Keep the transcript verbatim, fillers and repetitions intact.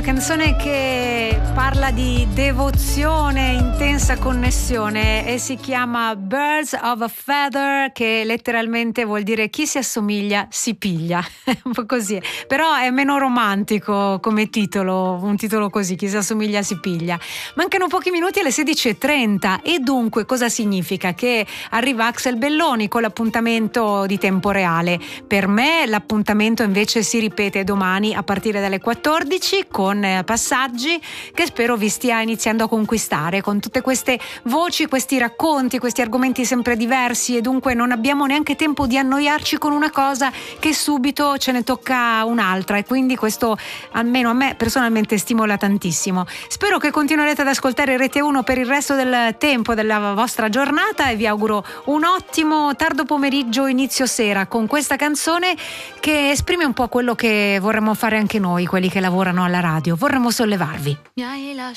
canzone che parla di devozione, intensa connessione, e si chiama Birds of a Feather, che letteralmente vuol dire chi si assomiglia si piglia, un po' così, però è meno romantico come titolo, un titolo così, chi si assomiglia si piglia. Mancano pochi minuti alle sedici e trenta e dunque cosa significa? Che arriva Axel Belloni con l'appuntamento di Tempo Reale. Per me l'appuntamento invece si ripete domani a partire dalle quattordici con passaggi che spero vi stia iniziando a conquistare, con tutte queste voci, questi racconti, questi argomenti sempre diversi, e dunque non abbiamo neanche tempo di annoiarci con una cosa che subito ce ne tocca un'altra, e quindi questo almeno a me personalmente stimola tantissimo. Spero che continuerete ad ascoltare Rete uno per il resto del tempo della vostra giornata e vi auguro un ottimo tardo pomeriggio, inizio sera, con questa canzone che esprime un po' quello che vorremmo fare anche noi, quelli che lavorano alla radio. Vorremmo sollevarvi.